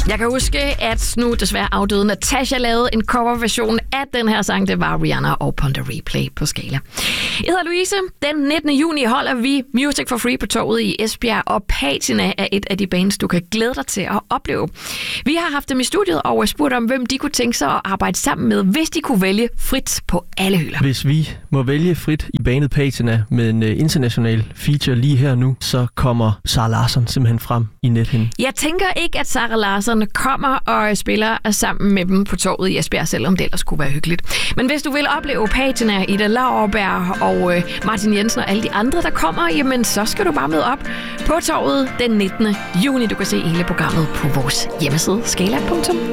Jeg kan huske, at nu desværre afdøde Natasha lavede en coverversion af den her sang. Det var Rihanna og Pon de Replay på Skala. Jeg hedder Louise. Den 19. juni holder vi Music for Free på torvet i Esbjerg, og Patina er et af de bands, du kan glæde dig til at opleve. Vi har haft dem i studiet og spurgt om, hvem de kunne tænke sig at arbejde sammen med, hvis de kunne vælge frit på alle hylder. Hvis vi må vælge frit i bandet Patina med en international feature lige her nu, så kommer Zara Larsson simpelthen frem i nethinden. Jeg tænker ikke, at Zara Larsson kommer og spiller sammen med dem på torvet i Esbjerg, selvom det ellers kunne være hyggeligt. Men hvis du vil opleve Patina, Ida Lauerberg og Martin Jensen og alle de andre, der kommer, jamen så skal du bare møde op på torvet den 19. juni. Du kan se hele programmet på vores hjemmeside skala.dk.